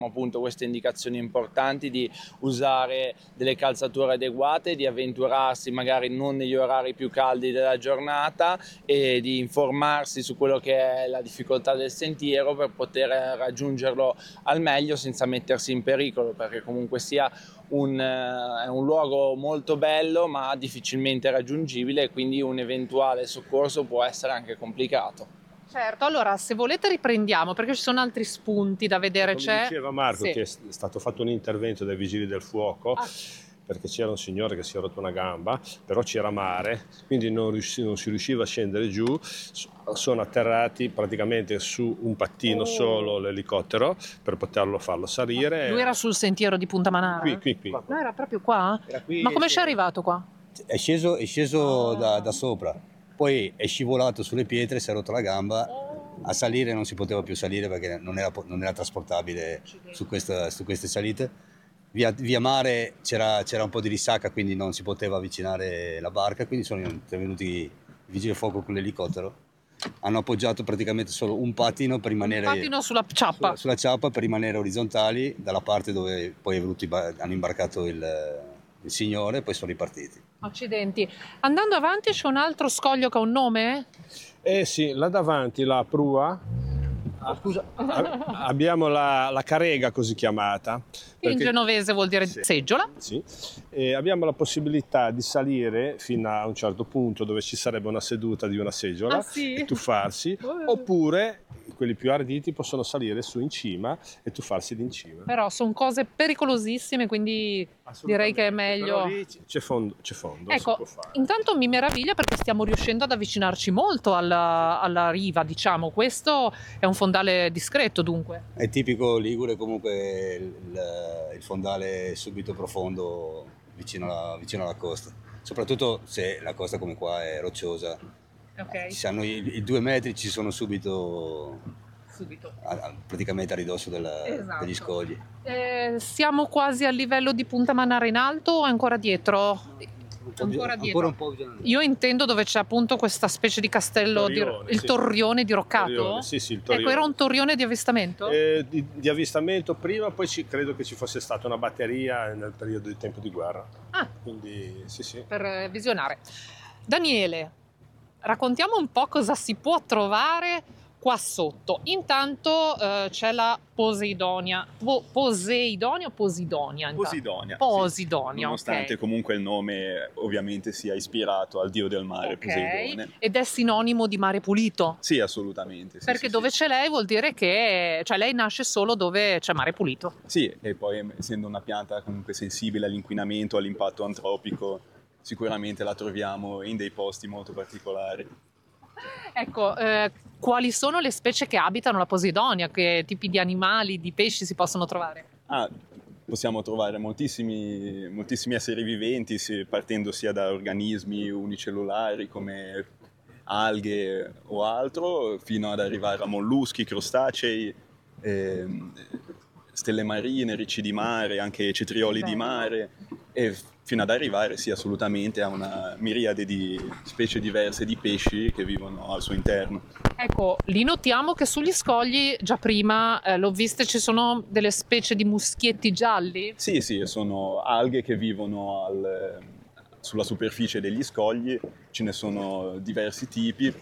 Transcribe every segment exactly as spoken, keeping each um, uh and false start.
appunto queste indicazioni importanti di usare delle calzature adeguate, di avventurarsi magari non negli orari più caldi della giornata e di informarsi su quello che è la difficoltà del sentiero per poter raggiungerlo al meglio senza mettersi in pericolo, perché comunque sia un, è un luogo molto bello ma difficilmente raggiungibile e quindi un eventuale soccorso può essere anche complicato. Certo, allora se volete riprendiamo perché ci sono altri spunti da vedere. Come c'è... diceva Marco, sì. che è stato fatto un intervento dai vigili del fuoco, ah. perché c'era un signore che si è rotto una gamba, però c'era mare, quindi non, riusci- non si riusciva a scendere giù, sono atterrati praticamente su un pattino oh. solo l'elicottero per poterlo farlo salire. Lui era sul sentiero di Punta Manara? Qui, qui, qui. No, era proprio qua? Era qui. Ma come ci è arrivato qua? È sceso, è sceso ah. da, da sopra. Poi è scivolato sulle pietre, si è rotto la gamba, a salire non si poteva più salire perché non era, non era trasportabile su, questa, su queste salite. Via, via mare c'era, c'era un po' di risacca, quindi non si poteva avvicinare la barca, quindi sono intervenuti i vigili del fuoco con l'elicottero. Hanno appoggiato praticamente solo un pattino per rimanere... Un pattino sulla ciappa. Sulla, sulla ciappa per rimanere orizzontali dalla parte dove poi è venuto, hanno imbarcato il... il signore e poi sono ripartiti. Accidenti. Andando avanti c'è un altro scoglio che ha un nome? Eh sì, là davanti, la prua, ah, scusa. abbiamo la, la carrega così chiamata. In genovese vuol dire sì, seggiola. Sì, e abbiamo la possibilità di salire fino a un certo punto dove ci sarebbe una seduta di una seggiola ah, sì? e tuffarsi, oh. oppure quelli più arditi possono salire su in cima e tuffarsi in cima. Però sono cose pericolosissime, quindi direi che è meglio. Però lì c'è fondo, c'è fondo. Ecco, intanto mi meraviglia perché stiamo riuscendo ad avvicinarci molto alla, alla riva, diciamo. Questo è un fondale discreto, dunque. È tipico ligure comunque il, il fondale subito profondo vicino alla, vicino alla costa, soprattutto se la costa come qua è rocciosa. Okay. Ci hanno, i, i due metri ci sono subito, subito. A, a, praticamente a ridosso della, esatto. degli scogli. Eh, siamo quasi al livello di Punta Manara in alto o ancora dietro? Un po' ancora bi- dietro. Un po' Io intendo dove c'è appunto questa specie di castello, torrione, di, il sì. torrione diroccato. Torrione, sì, sì, il torrione. Ecco, era un torrione di avvistamento? Eh, di, di avvistamento prima, poi ci, credo che ci fosse stata una batteria nel periodo di tempo di guerra. Ah, quindi sì, sì. Per visionare. Daniele, raccontiamo un po' cosa si può trovare qua sotto. Intanto eh, c'è la Poseidonia. Po- Poseidonia o Posidonia? Posidonia. Posidonia, sì. Nonostante okay. comunque il nome ovviamente sia ispirato al dio del mare, okay. Poseidone. Ed è sinonimo di mare pulito? Sì, assolutamente. Sì, Perché sì, dove sì. c'è lei vuol dire che cioè lei nasce solo dove c'è mare pulito. Sì, e poi essendo una pianta comunque sensibile all'inquinamento, all'impatto antropico, sicuramente la troviamo in dei posti molto particolari. Ecco, eh, quali sono le specie che abitano la Posidonia? Che tipi di animali, di pesci si possono trovare? Ah, possiamo trovare moltissimi, moltissimi esseri viventi, sì, partendo sia da organismi unicellulari come alghe o altro, fino ad arrivare a molluschi, crostacei, eh, stelle marine, ricci di mare, anche cetrioli Bello. di mare, e fino ad arrivare sì assolutamente a una miriade di specie diverse di pesci che vivono al suo interno. Ecco, lì notiamo che sugli scogli già prima eh, l'ho viste, ci sono delle specie di muschietti gialli. Sì, sì, sono alghe che vivono al, sulla superficie degli scogli, ce ne sono diversi tipi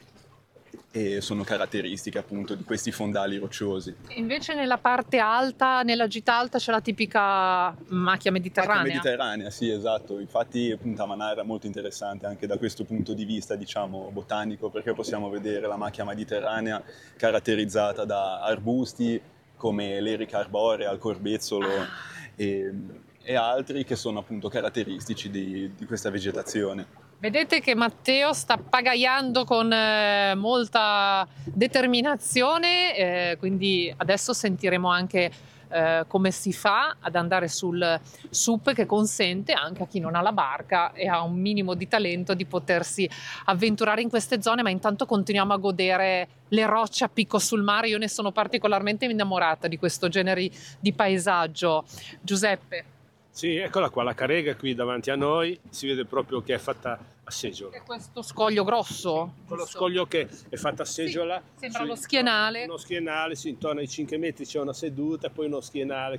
e sono caratteristiche appunto di questi fondali rocciosi. Invece nella parte alta, nella gita alta c'è la tipica macchia mediterranea. Macchia mediterranea, sì, esatto. Infatti Punta Manara è molto interessante anche da questo punto di vista, diciamo, botanico, perché possiamo vedere la macchia mediterranea caratterizzata da arbusti come l'erica arborea, il corbezzolo ah. e, e altri che sono appunto caratteristici di, di questa vegetazione. Vedete che Matteo sta pagaiando con eh, molta determinazione, eh, quindi adesso sentiremo anche eh, come si fa ad andare sul S U P, che consente anche a chi non ha la barca e ha un minimo di talento di potersi avventurare in queste zone, ma intanto continuiamo a godere le rocce a picco sul mare. Io ne sono particolarmente innamorata di questo genere di paesaggio. Giuseppe. Sì, eccola qua, la carrega qui davanti a noi, si vede proprio che è fatta a seggiola. È questo scoglio grosso? Quello giusto? scoglio che è fatto a seggiola. Sembra Sì, lo schienale. Uno schienale, sì, intorno ai cinque metri c'è una seduta, poi uno schienale